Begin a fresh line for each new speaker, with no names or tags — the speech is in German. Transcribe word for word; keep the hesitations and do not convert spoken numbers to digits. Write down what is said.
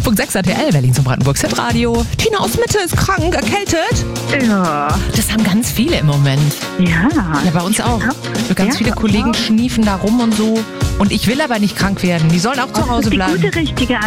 vier Punkt sechs R T L, Berlin zum Brandenburg Hitradio. Tina aus Mitte ist krank, erkältet.
Ja.
Das haben ganz viele im Moment.
Ja.
Ja, bei uns auch. So ganz
Ja,
viele Kollegen
ja.
schniefen da rum und so. Und ich will aber nicht krank werden. Die sollen auch zu Hause
Das ist die
bleiben.
gute, richtige